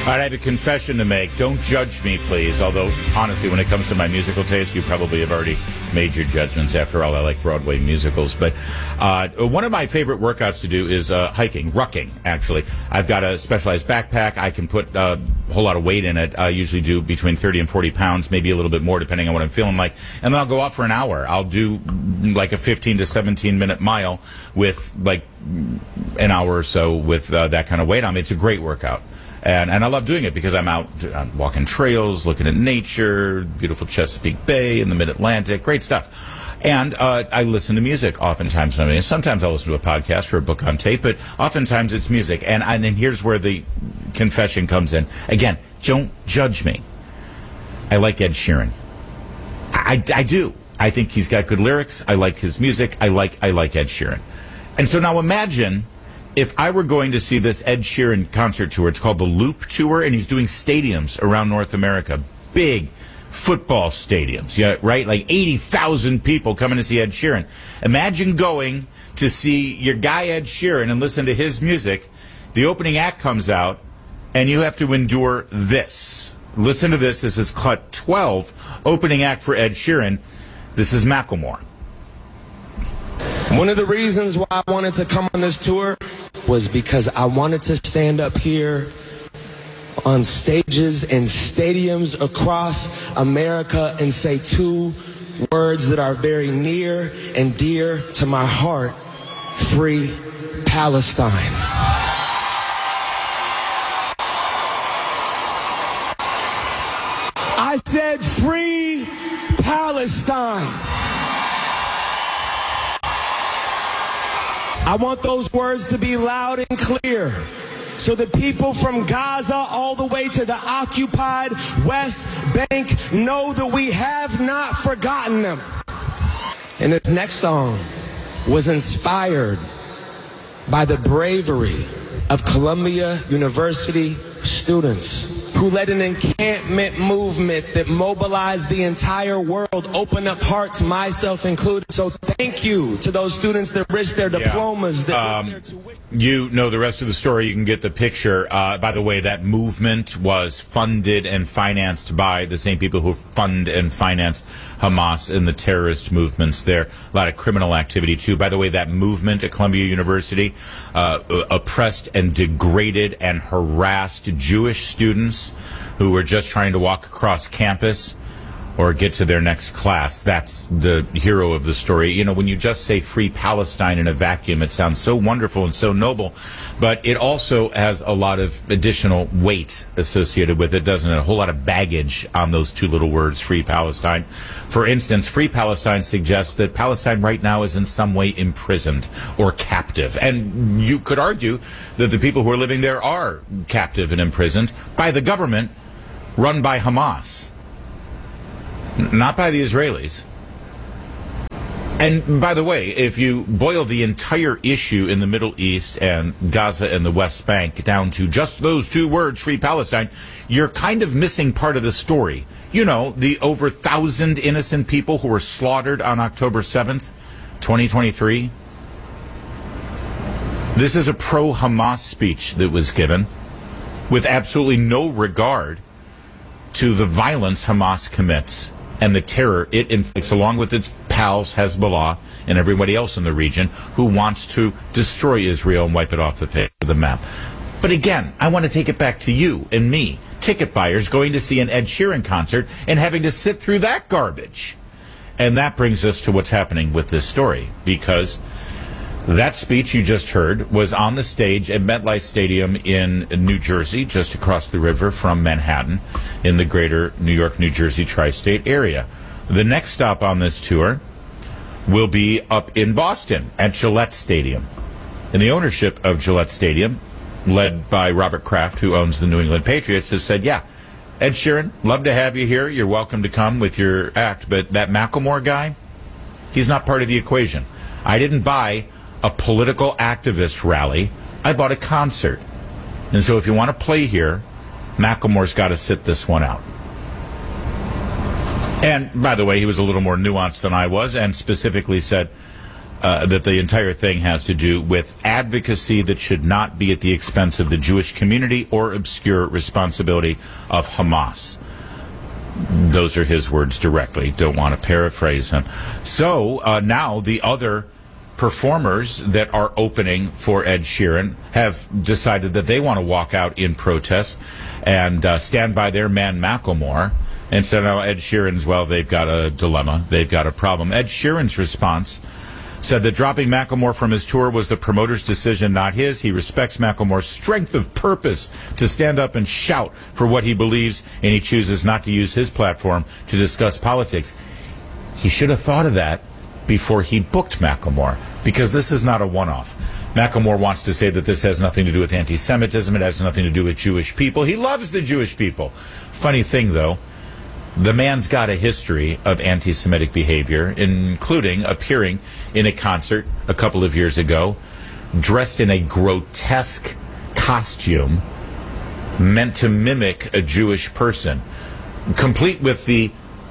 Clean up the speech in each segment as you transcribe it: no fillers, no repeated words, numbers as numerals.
All right, I have a confession to make. Don't judge me, please. Although, honestly, when it comes to my musical taste, you probably have already made your judgments. After all, I like Broadway musicals. But one of my favorite workouts to do is hiking, rucking, actually. I've got a specialized backpack. I can put a whole lot of weight in it. I usually do between 30 and 40 pounds, maybe a little bit more, depending on what I'm feeling like. And then I'll go out for an hour. I'll do like a 15 to 17-minute mile with like an hour or so with that kind of weight on me. It's a great workout. And I love doing it because I'm out walking trails, looking at nature, beautiful Chesapeake Bay in the mid-Atlantic, great stuff. And I listen to music oftentimes. I mean, sometimes I'll listen to a podcast or a book on tape, but oftentimes it's music. And then here's where the confession comes in. Again, don't judge me. I like Ed Sheeran. I do. I think he's got good lyrics. I like his music. I like Ed Sheeran. And so now imagine if I were going to see this Ed Sheeran concert tour. It's called the Loop Tour, and he's doing stadiums around North America. Big football stadiums, yeah, right? Like 80,000 people coming to see Ed Sheeran. Imagine going to see your guy Ed Sheeran and listen to his music. The opening act comes out, and you have to endure this. Listen to this. This is cut 12, opening act for Ed Sheeran. This is Macklemore. One of the reasons why I wanted to come on this tour was because I wanted to stand up here on stages and stadiums across America and say two words that are very near and dear to my heart: Free Palestine. I said Free Palestine. I want those words to be loud and clear so the people from Gaza all the way to the occupied West Bank know that we have not forgotten them. And this next song was inspired by the bravery of Columbia University students who led an encampment movement that mobilized the entire world, opened up hearts, myself included. So thank you to those students that risked their diplomas. You know the rest of the story. You can get the picture. By the way, that movement was funded and financed by the same people who fund and finance Hamas and the terrorist movements there. A lot of criminal activity, too. By the way, that movement at Columbia University oppressed and degraded and harassed Jewish students who were just trying to walk across campus or get to their next class. That's the hero of the story. You know, when you just say Free Palestine in a vacuum, it sounds so wonderful and so noble, but it also has a lot of additional weight associated with it, doesn't it? A whole lot of baggage on those two little words, Free Palestine. For instance, Free Palestine suggests that Palestine right now is in some way imprisoned or captive. And you could argue that the people who are living there are captive and imprisoned by the government run by Hamas. Not by the Israelis. And by the way, if you boil the entire issue in the Middle East and Gaza and the West Bank down to just those two words, Free Palestine, you're kind of missing part of the story. You know, the over 1,000 innocent people who were slaughtered on October 7th, 2023. This is a pro-Hamas speech that was given with absolutely no regard to the violence Hamas commits and the terror it inflicts, along with its pals, Hezbollah, and everybody else in the region who wants to destroy Israel and wipe it off the face of the map. But again, I want to take it back to you and me, ticket buyers going to see an Ed Sheeran concert and having to sit through that garbage. And that brings us to what's happening with this story, because that speech you just heard was on the stage at MetLife Stadium in New Jersey, just across the river from Manhattan, in the greater New York, New Jersey tri-state area. The next stop on this tour will be up in Boston at Gillette Stadium. And the ownership of Gillette Stadium, led by Robert Kraft, who owns the New England Patriots, has said, yeah, Ed Sheeran, love to have you here. You're welcome to come with your act. But that Macklemore guy, he's not part of the equation. I didn't buy a political activist rally. I bought a concert. And so if you want to play here, Macklemore's got to sit this one out. And by the way, he was a little more nuanced than I was and specifically said, that the entire thing has to do with advocacy that should not be at the expense of the Jewish community or obscure responsibility of Hamas. Those are his words directly. Don't want to paraphrase him. So now the other performers that are opening for Ed Sheeran have decided that they want to walk out in protest and stand by their man Macklemore. And so now Ed Sheeran's, well, they've got a dilemma. They've got a problem. Ed Sheeran's response said that dropping Macklemore from his tour was the promoter's decision, not his. He respects Macklemore's strength of purpose to stand up and shout for what he believes, and he chooses not to use his platform to discuss politics. He should have thought of that before he booked Macklemore, because this is not a one-off. Macklemore wants to say that this has nothing to do with anti-Semitism. It has nothing to do with Jewish people. He loves the Jewish people. Funny thing, though, the man's got a history of anti-Semitic behavior, including appearing in a concert a couple of years ago, dressed in a grotesque costume meant to mimic a Jewish person, complete with the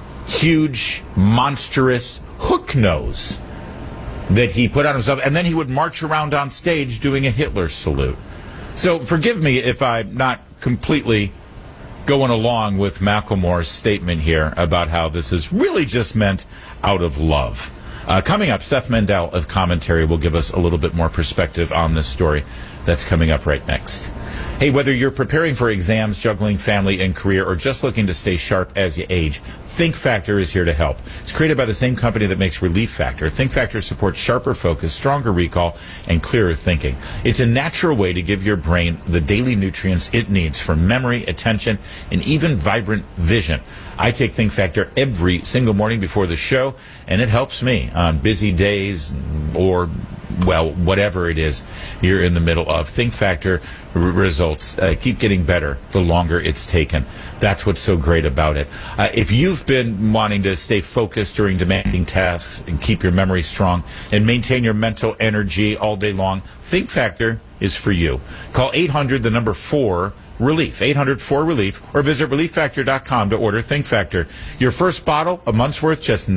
huge, monstrous hook nose that he put on himself, and then he would march around on stage doing a Hitler salute. So forgive me if I'm not completely going along with Macklemore's statement here about how this is really just meant out of love. Coming up, Seth Mendel of Commentary will give us a little bit more perspective on this story. That's coming up right next. Hey, whether you're preparing for exams, juggling family and career, or just looking to stay sharp as you age, Think Factor is here to help. It's created by the same company that makes Relief Factor. Think Factor supports sharper focus, stronger recall, and clearer thinking. It's a natural way to give your brain the daily nutrients it needs for memory, attention, and even vibrant vision. I take Think Factor every single morning before the show, and it helps me on busy days or, well, whatever it is you're in the middle of. Think Factor results keep getting better the longer it's taken. That's what's so great about it. If you've been wanting to stay focused during demanding tasks and keep your memory strong and maintain your mental energy all day long, Think Factor is for you. Call 800 the number 4 Relief, 800-4-RELIEF, or visit ReliefFactor.com to order Think Factor. Your first bottle, a month's worth, just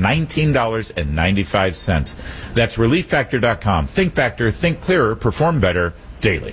$19.95. That's ReliefFactor.com. Think Factor, think clearer, perform better, daily.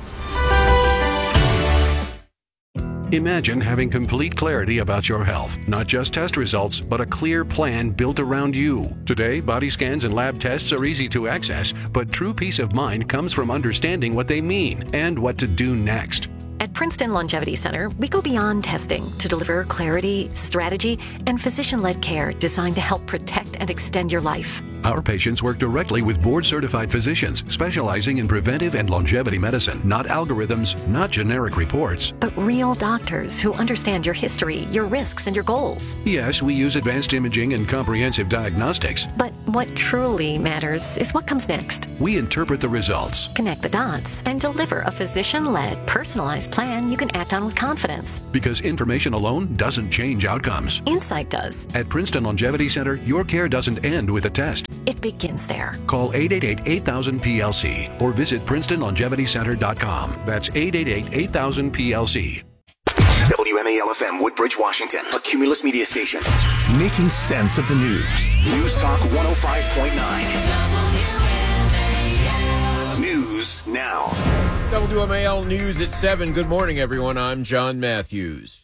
Imagine having complete clarity about your health, not just test results, but a clear plan built around you. Today, body scans and lab tests are easy to access, but true peace of mind comes from understanding what they mean and what to do next. At Princeton Longevity Center, we go beyond testing to deliver clarity, strategy, and physician-led care designed to help protect and extend your life. Our patients work directly with board-certified physicians specializing in preventive and longevity medicine, not algorithms, not generic reports. But real doctors who understand your history, your risks, and your goals. Yes, we use advanced imaging and comprehensive diagnostics. But what truly matters is what comes next. We interpret the results, connect the dots, and deliver a physician-led, personalized plan you can act on with confidence. Because information alone doesn't change outcomes. Insight does. At Princeton Longevity Center, your care doesn't end with a test. It begins there. Call 888-8000-PLC or visit PrincetonLongevityCenter.com. That's 888-8000-PLC. WMAL-FM, Woodbridge, Washington. A Cumulus media station. Making sense of the news. News Talk 105.9. News now. WMAL News at 7. Good morning, everyone. I'm John Matthews.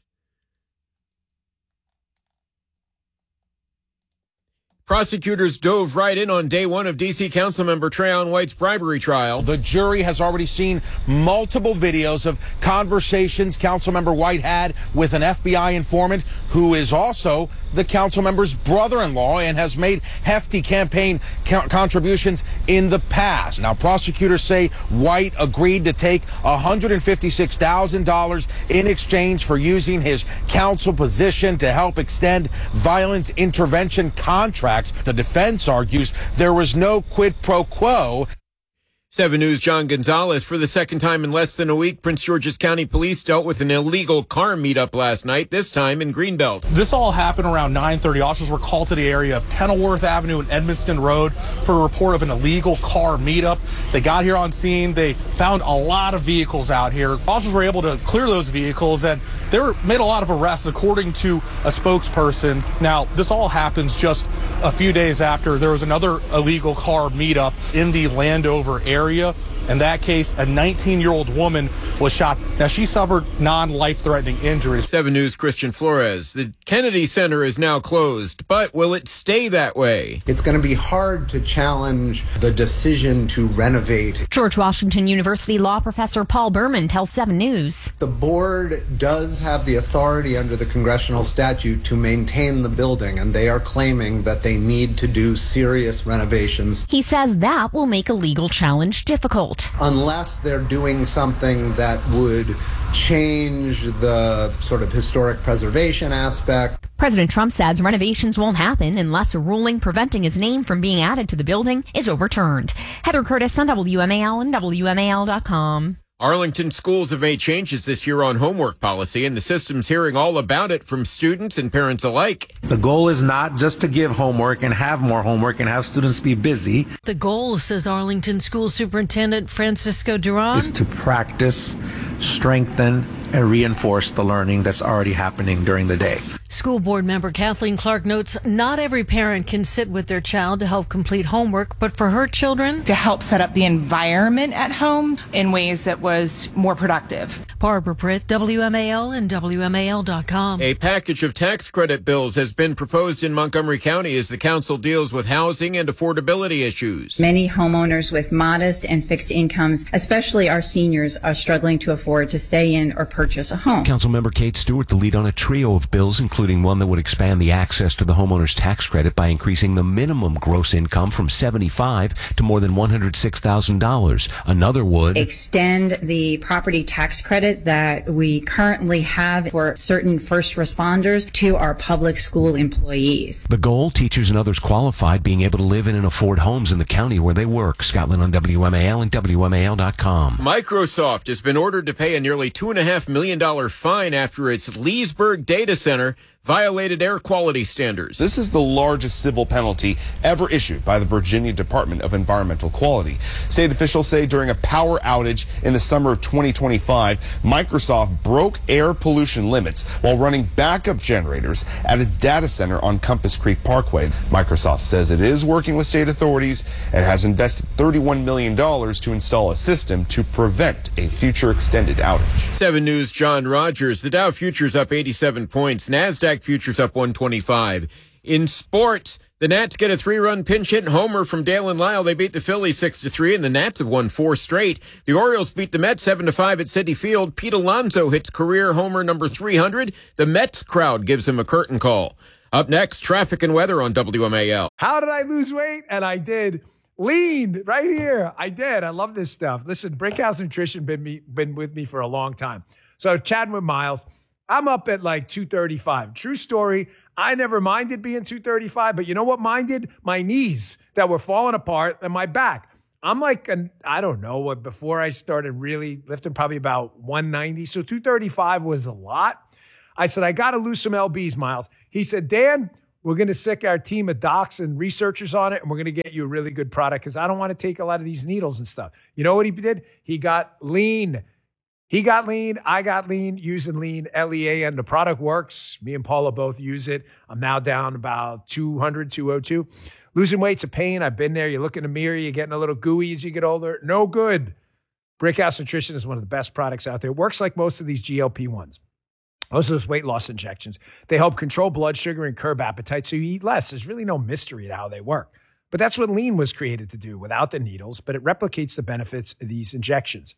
Prosecutors dove right in on day one of D.C. Councilmember Trayon White's bribery trial. The jury has already seen multiple videos of conversations Councilmember White had with an FBI informant who is also the councilmember's brother-in-law and has made hefty campaign contributions in the past. Now, prosecutors say White agreed to take $156,000 in exchange for using his council position to help extend violence intervention contracts. The defense argues there was no quid pro quo. 7 News' John Gonzalez. For the second time in less than a week, Prince George's County Police dealt with an illegal car meetup last night, this time in Greenbelt. This all happened around 9:30. Officers were called to the area of Kenilworth Avenue and Edmonston Road for a report of an illegal car meetup. They got here on scene. They found a lot of vehicles out here. Officers were able to clear those vehicles, and they made a lot of arrests, according to a spokesperson. Now, this all happens just a few days after there was another illegal car meetup in the Landover area. In that case, a 19-year-old woman was shot. Now, she suffered non-life-threatening injuries. 7 News' Christian Flores. The Kennedy Center is now closed, but will it stay that way? It's going to be hard to challenge the decision to renovate. George Washington University law professor Paul Berman tells 7 News. The board does have the authority under the congressional statute to maintain the building, and they are claiming that they need to do serious renovations. He says that will make a legal challenge difficult. Unless they're doing something that would change the sort of historic preservation aspect. President Trump says renovations won't happen unless a ruling preventing his name from being added to the building is overturned. Heather Curtis on WMAL and WMAL.com. Arlington schools have made changes this year on homework policy, and the system's hearing all about it from students and parents alike. The goal is not just to give homework and have more homework and have students be busy. The goal, says Arlington School Superintendent Francisco Duran, is to practice, strengthen, and reinforce the learning that's already happening during the day. School board member Kathleen Clark notes not every parent can sit with their child to help complete homework, but for her children, to help set up the environment at home in ways that was more productive. Barbara Britt, WMAL and WMAL.com. A package of tax credit bills has been proposed in Montgomery County as the council deals with housing and affordability issues. Many homeowners with modest and fixed incomes, especially our seniors, are struggling to afford to stay in or purchase a home. Councilmember Kate Stewart, the lead on a trio of bills, including one that would expand the access to the homeowner's tax credit by increasing the minimum gross income from $75,000 to more than $106,000. Another would extend the property tax credit that we currently have for certain first responders to our public school employees. The goal, teachers and others qualified being able to live in and afford homes in the county where they work. Scotland on WMAL and WMAL.com. Microsoft has been ordered to pay a nearly $2.5 million fine after its Leesburg data center violated air quality standards. This is the largest civil penalty ever issued by the Virginia Department of Environmental Quality. State officials say during a power outage in the summer of 2025, Microsoft broke air pollution limits while running backup generators at its data center on Compass Creek Parkway. Microsoft says it is working with state authorities and has invested $31 million to install a system to prevent a future extended outage. 7 News' John Rogers. The Dow futures up 87 points. NASDAQ futures up 125. In sports, the Nats get a 3-run pinch hit homer from Dalen Lyle. They beat the Phillies 6-3, and the Nats have won 4 straight. The Orioles beat the Mets 7-5 at Citi Field. Pete Alonso hits career homer number 300. The Mets crowd gives him a curtain call. Up next, traffic and weather on WMAL. How did I lose weight? And I did. Lean right here. I did. I love this stuff. Listen, Brickhouse Nutrition been with me for a long time. So chatting with Miles, I'm up at like 235. True story. I never minded being 235, but you know what minded? My knees that were falling apart and my back. I'm like, I don't know what, before I started really lifting, probably about 190. So 235 was a lot. I said, I got to lose some LBs, Miles. He said, Dan, we're going to sick our team of docs and researchers on it, and we're going to get you a really good product because I don't want to take a lot of these needles and stuff. You know what he did? He got lean. He got lean. I got lean using lean, Lean. The product works. Me and Paula both use it. I'm now down about 200, 202. Losing weight's a pain. I've been there. You look in the mirror, you're getting a little gooey as you get older. No good. Brickhouse Nutrition is one of the best products out there. It works like most of these GLP-1s. Most of those weight loss injections. They help control blood sugar and curb appetite so you eat less. There's really no mystery to how they work. But that's what lean was created to do without the needles, but it replicates the benefits of these injections.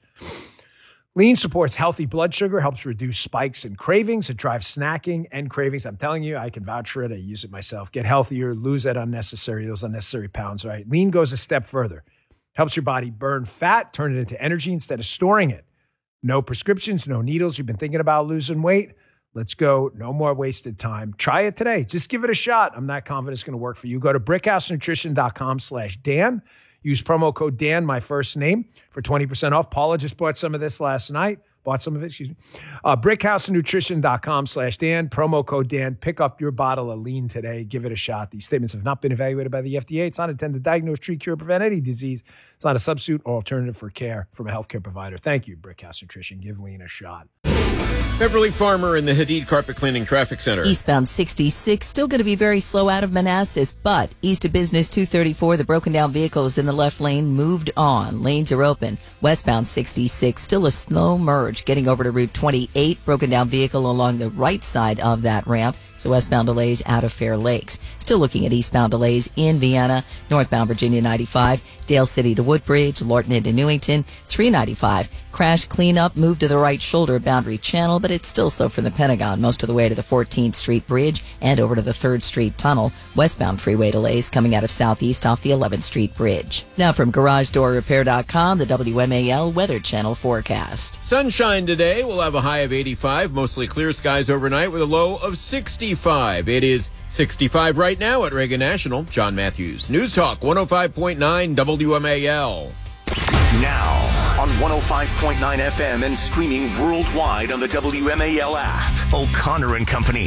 Lean supports healthy blood sugar, helps reduce spikes and cravings. It drives snacking and cravings. I'm telling you, I can vouch for it. I use it myself. Get healthier, lose those unnecessary pounds, right? Lean goes a step further. Helps your body burn fat, turn it into energy instead of storing it. No prescriptions, no needles. You've been thinking about losing weight? Let's go. No more wasted time. Try it today. Just give it a shot. I'm not confident it's going to work for you. Go to brickhousenutrition.com/Dan. Use promo code Dan, my first name, for 20% off. Paula just bought some of this last night. Bought some of it, excuse me. BrickhouseNutrition.com/Dan, promo code Dan. Pick up your bottle of lean today. Give it a shot. These statements have not been evaluated by the FDA. It's not intended to diagnose, treat, cure, prevent any disease. It's not a substitute or alternative for care from a healthcare provider. Thank you, Brickhouse Nutrition. Give lean a shot. Beverly Farmer in the Hadid Carpet Cleaning Traffic Center. Eastbound 66, still going to be very slow out of Manassas, but east of Business 234, the broken down vehicles in the left lane moved on. Lanes are open. Westbound 66, still a slow merge getting over to Route 28. Broken down vehicle along the right side of that ramp. So westbound delays out of Fair Lakes. Still looking at eastbound delays in Vienna, northbound Virginia 95, Dale City to Woodbridge, Lorton into Newington, 395. Crash cleanup, move to the right shoulder at Boundary Channel, but it's still slow from the Pentagon, most of the way to the 14th Street Bridge and over to the 3rd Street Tunnel. Westbound freeway delays coming out of southeast off the 11th Street Bridge. Now from GarageDoorRepair.com, the WMAL Weather Channel forecast. Sunshine today. We'll have a high of 85, mostly clear skies overnight with a low of 65. It is 65 right now at Reagan National. John Matthews, News Talk 105.9 WMAL. Now on 105.9 FM and streaming worldwide on the WMAL app. O'Connor and Company.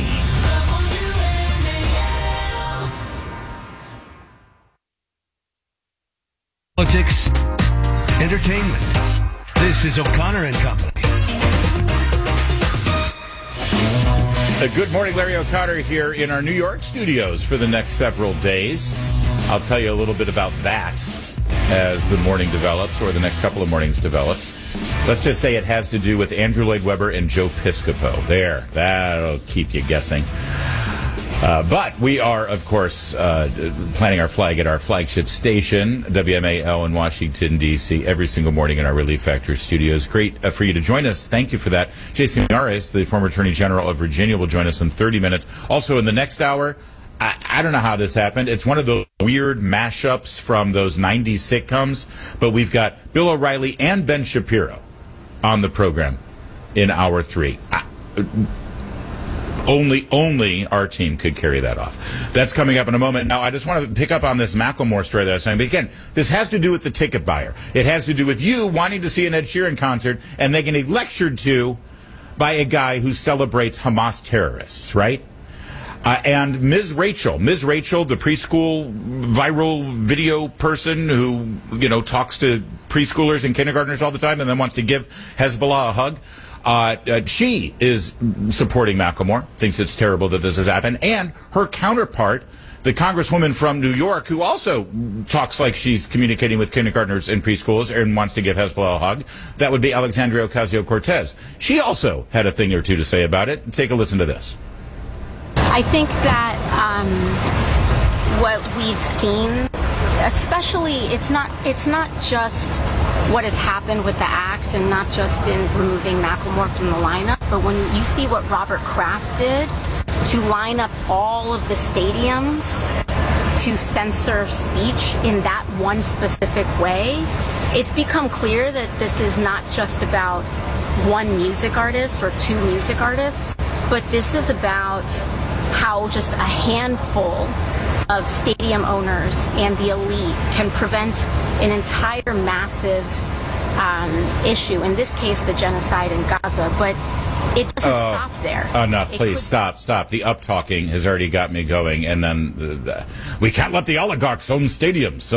Politics, entertainment. This is O'Connor and Company. Good morning, Larry O'Connor here in our New York studios for the next several days. I'll tell you a little bit about that as the morning develops, or the next couple of mornings develops. Let's just say it has to do with Andrew Lloyd Webber and Joe Piscopo. There, that'll keep you guessing. But we are, of course, planting our flag at our flagship station, WMAL in Washington, D.C., every single morning in our Relief Factor studios. Great for you to join us. Thank you for that. Jason Yares, the former Attorney General of Virginia, will join us in 30 minutes. Also, in the next hour, I don't know how this happened. It's one of those weird mashups from those 90s sitcoms, but we've got Bill O'Reilly and Ben Shapiro on the program in hour 3. Only our team could carry that off. That's coming up in a moment. Now, I just want to pick up on this Macklemore story that I was saying. But again, this has to do with the ticket buyer. It has to do with you wanting to see an Ed Sheeran concert and they getting lectured to by a guy who celebrates Hamas terrorists, right? And Ms. Rachel, the preschool viral video person who, talks to preschoolers and kindergartners all the time and then wants to give Hezbollah a hug. She is supporting Macklemore, thinks it's terrible that this has happened. And her counterpart, the congresswoman from New York, who also talks like she's communicating with kindergartners and preschoolers and wants to give Hezbollah a hug, that would be Alexandria Ocasio-Cortez. She also had a thing or two to say about it. Take a listen to this. I think that what we've seen, especially, it's not just what has happened with the act and not just in removing Macklemore from the lineup, but when you see what Robert Kraft did to line up all of the stadiums to censor speech in that one specific way, it's become clear that this is not just about one music artist or two music artists, but this is about how just a handful of stadium owners and the elite can prevent an entire massive issue, in this case the genocide in Gaza, but it doesn't stop there. Oh, no, please, stop. The up-talking has already got me going, and then we can't let the oligarchs own stadiums. So